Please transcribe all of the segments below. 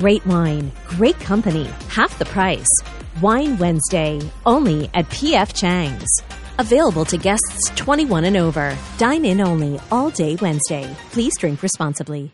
Great wine, great company, half the price. Wine Wednesday, only at P.F. Chang's. Available to guests 21 and over. Dine in only all day Wednesday. Please drink responsibly.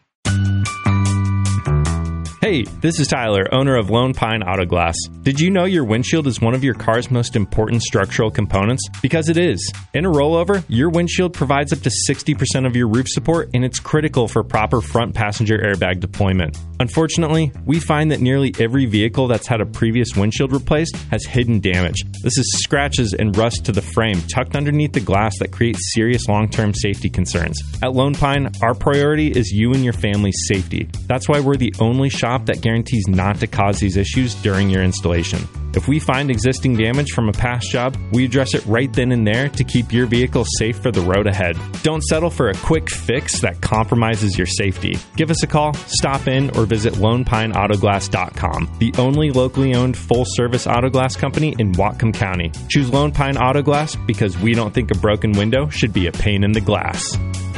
Hey, this is Tyler, owner of Lone Pine Auto Glass. Did you know your windshield is one of your car's most important structural components? Because it is. In a rollover, your windshield provides up to 60% of your roof support, and it's critical for proper front passenger airbag deployment. Unfortunately, we find that nearly every vehicle that's had a previous windshield replaced has hidden damage. This is scratches and rust to the frame tucked underneath the glass that creates serious long-term safety concerns. At Lone Pine, our priority is you and your family's safety. That's why we're the only shop that guarantees not to cause these issues during your installation. If we find existing damage from a past job, we address it right then and there to keep your vehicle safe for the road ahead. Don't settle for a quick fix that compromises your safety. Give us a call, stop in, or visit LonePineAutoglass.com, the only locally owned full-service auto glass company in Whatcom County. Choose Lone Pine Auto Glass because we don't think a broken window should be a pain in the glass.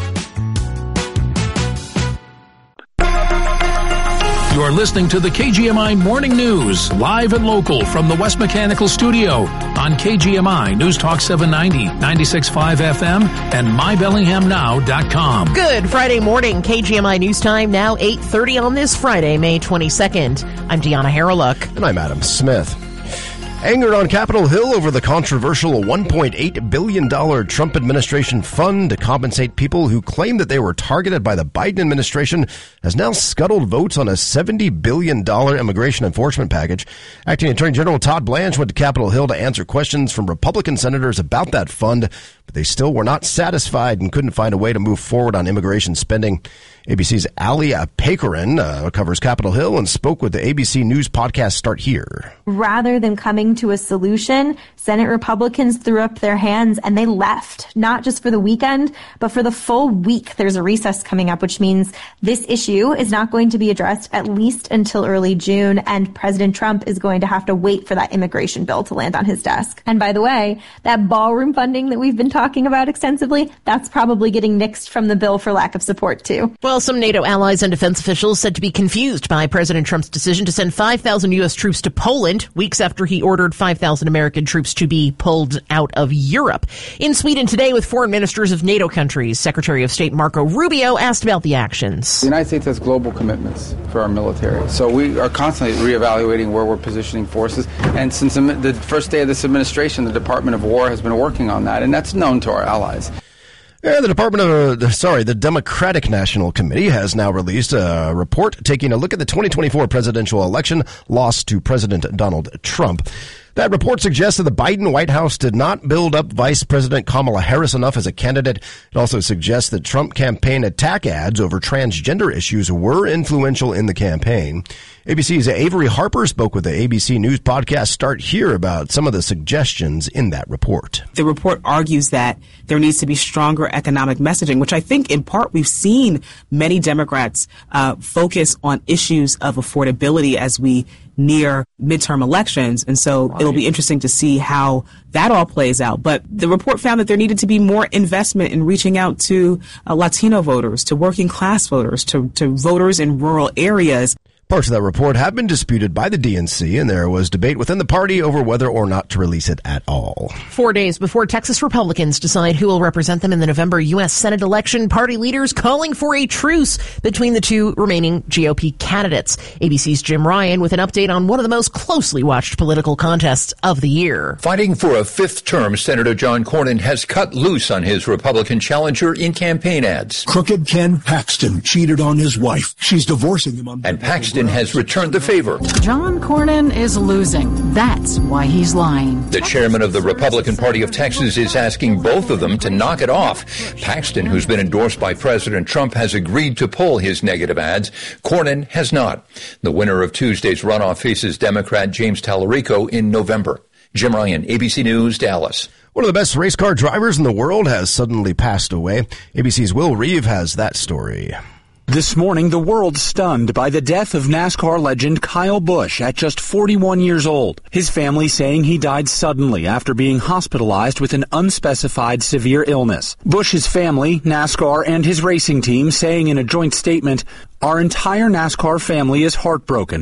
You're listening to the KGMI Morning News, live and local from the West Mechanical Studio on KGMI News Talk 790, 96.5 FM, and MyBellinghamNow.com. Good Friday morning, KGMI News Time, now 8:30 on this Friday, May 22nd. I'm Deanna Harreluk. And I'm Adam Smith. Angered on Capitol Hill over the controversial $1.8 billion Trump administration fund to compensate people who claim that they were targeted by the Biden administration has now scuttled votes on a $70 billion immigration enforcement package. Acting Attorney General Todd Blanche went to Capitol Hill to answer questions from Republican senators about that fund, but they still were not satisfied and couldn't find a way to move forward on immigration spending. ABC's Ali Pakerin covers Capitol Hill and spoke with the ABC News podcast Start Here. Rather than coming to a solution, Senate Republicans threw up their hands and they left, not just for the weekend, but for the full week. There's a recess coming up, which means this issue is not going to be addressed at least until early June, and President Trump is going to have to wait for that immigration bill to land on his desk. And by the way, that ballroom funding that we've been talking about extensively, that's probably getting nixed from the bill for lack of support too. Well, some NATO allies and defense officials said to be confused by President Trump's decision to send 5,000 U.S. troops to Poland weeks after he ordered 5,000 American troops to be pulled out of Europe. In Sweden today with foreign ministers of NATO countries, Secretary of State Marco Rubio asked about the actions. The United States has global commitments for our military, so we are constantly reevaluating where we're positioning forces. And since the first day of this administration, the Department of War has been working on that, and that's known to our allies. The Democratic National Committee has now released a report taking a look at the 2024 presidential election loss to President Donald Trump. That report suggests that the Biden White House did not build up Vice President Kamala Harris enough as a candidate. It also suggests that Trump campaign attack ads over transgender issues were influential in the campaign. ABC's Avery Harper spoke with the ABC News podcast Start Here about some of the suggestions in that report. The report argues that there needs to be stronger economic messaging, which I think in part we've seen many Democrats focus on issues of affordability as we near midterm elections. And so It'll be interesting to see how that all plays out. But the report found that there needed to be more investment in reaching out to Latino voters, to working class voters, to voters in rural areas. Parts of that report have been disputed by the DNC, and there was debate within the party over whether or not to release it at all. 4 days before Texas Republicans decide who will represent them in the November U.S. Senate election, party leaders calling for a truce between the two remaining GOP candidates. ABC's Jim Ryan with an update on one of the most closely watched political contests of the year. Fighting for a fifth term, Senator John Cornyn has cut loose on his Republican challenger in campaign ads. Crooked Ken Paxton cheated on his wife. She's divorcing him. And Paxton has returned the favor. John Cornyn is losing. That's why he's lying. The chairman of the Republican Party of Texas is asking both of them to knock it off. Paxton, who's been endorsed by President Trump, has agreed to pull his negative ads. Cornyn has not. The winner of Tuesday's runoff faces Democrat James Tallarico in November. Jim Ryan, ABC News, Dallas. One of the best race car drivers in the world has suddenly passed away. ABC's Will Reeve has that story. This morning, the world stunned by the death of NASCAR legend Kyle Busch at just 41 years old. His family saying he died suddenly after being hospitalized with an unspecified severe illness. Busch's family, NASCAR, and his racing team saying in a joint statement, "Our entire NASCAR family is heartbroken